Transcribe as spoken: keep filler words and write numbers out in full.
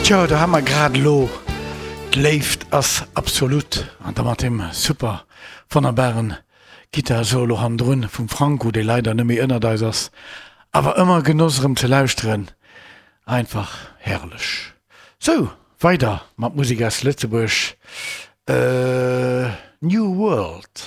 Tja, da haben wir grad lo läuft as absolut an der mat dem super von der Bären Gitter solo han drun vum Franco de leider nëmi ënner da ass aber immer genosserem ze lausren einfach herrlich. So weiter mat Musik aus Lützeburg. äh, New World